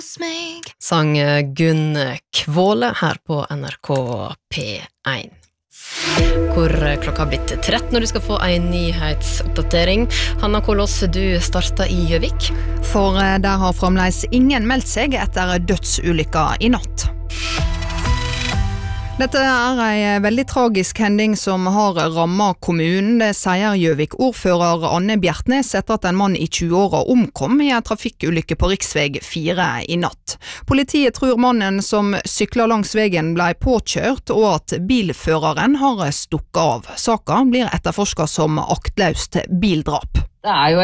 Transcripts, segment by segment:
Sang Gunn Kvåle her på NRK P1. Hvor klokka har blitt 13 når du skal få en nyhetsoppdatering. Hanna Kolås, du startet i Gjøvik. For der har fremdeles ingen meldt seg etter dødsulykka i natt. Dette en veldig tragisk hending som har rammet kommunen, det sier Gjøvik-ordfører Anne Bjertnes etter at en mann i 20-åra omkom i en trafikkulykke på riksveg 4 i natt. Politiet tror mannen som sykler langs veien ble påkjørt og at bilføreren har stukket av. Saka blir etterforsket som aktløst bildrap. Det jo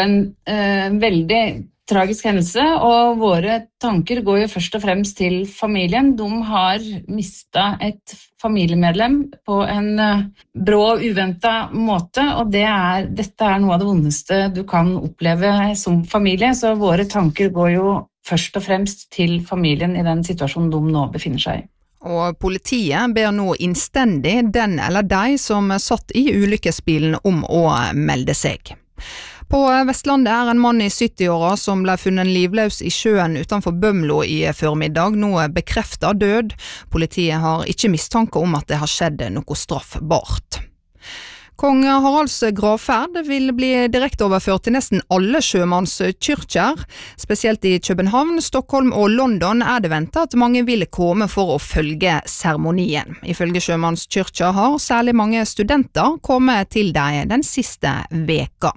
en veldig tragisk hendelse, og våre tanker går jo først og fremst til familien. De har mistet et familiemedlem på en brå og uventet måte, og dette noe av det vondeste du kan oppleve som familie, så våre tanker går jo først og fremst til familien i den situasjonen de nå befinner seg i. Og politiet ber nå innstendig den eller de som satt i ulykkesbilen om å melde seg. På Vestlandet en mann i 70-åra som ble funnet livløs i sjøen utenfor Bømlo i formiddag, nå bekreftet død. Politiet har ikke mistanke om at det har skjedd noe straffbart. Kong Haralds gravferd vil bli direkte overført til nesten alle sjømannskirker. Spesielt i København, Stockholm og London det ventet at mange vil komme for å følge seremonien. Ifølge sjømannskirker har særlig mange studenter kommet til dem den siste veka.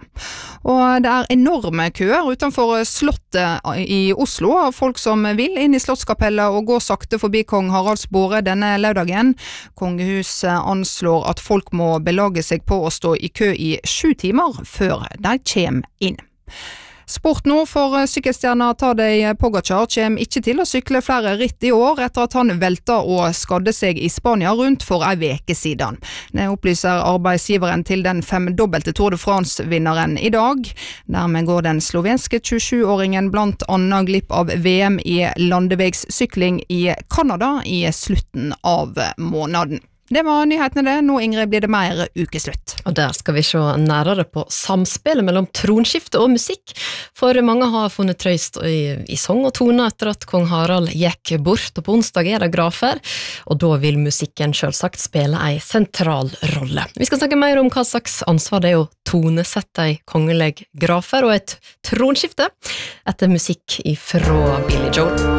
Og det enorme køer utenfor Slottet i Oslo av folk som vil inn i Slottskapellet og gå sakte forbi kong Haralds båre denne lørdagen. Kongehuset anslår at folk må belage seg på å stå i kø i 7 timer før de kommer inn. Sport nå for sykkelstjerna Tadej Pogačar kommer ikke til å sykle flere ritt i år etter at han velta og skadde seg i Spania rundt for en veke siden. Det opplyser arbeidsgiveren til den 5-dobbelte Tour de France-vinneren i dag. Dermed går den slovenske 27-åringen blant annet glipp av VM i landeveissykling i Kanada i slutten av måneden. Det var nyhetene det. Nå, Ingrid, blir det mer ukeslutt. Og der skal vi se nærere på samspillet mellom tronskifte og musikk. For mange har funnet trøyst i sang og tone etter at kong Harald gikk bort, og på onsdag det grafer, og da vil musikken selvsagt spille en sentral rolle. Vi skal snakke mer om hva slags ansvar det å tonesette en kongelig grafer og et tronskifte etter musikk ifra Billy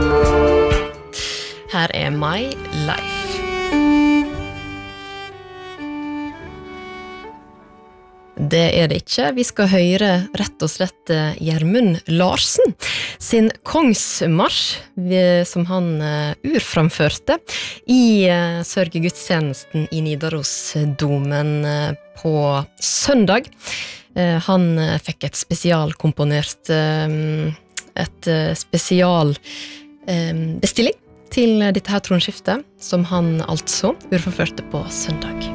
Joel. Her My Life. Det det ikke. Vi skal høre rett og slett Gjermund Larsen sin kongsmarsj, som han urframførte i sørgegudstjenesten i Nidarosdomen på søndag. Han fikk et spesialkomponert bestilling til dette her tronskiftet, som han altså urframførte på søndag.